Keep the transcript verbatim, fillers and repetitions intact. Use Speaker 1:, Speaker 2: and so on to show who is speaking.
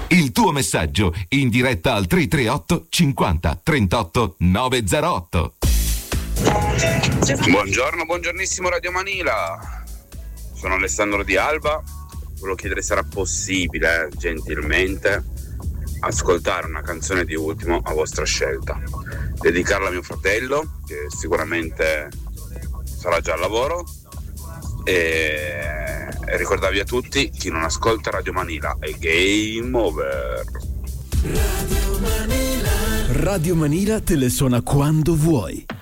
Speaker 1: Il tuo messaggio in diretta al tre tre otto cinquanta trentotto novecentotto.
Speaker 2: Buongiorno, buongiornissimo Radio Manila. Sono Alessandro Di Alba. Volevo chiedere se era possibile, gentilmente, ascoltare una canzone di Ultimo a vostra scelta. Dedicarla a mio fratello, che sicuramente sarà già al lavoro, e, e ricordarvi a tutti, chi non ascolta Radio Manila è game over.
Speaker 3: Radio Manila. Radio Manila te le suona quando vuoi.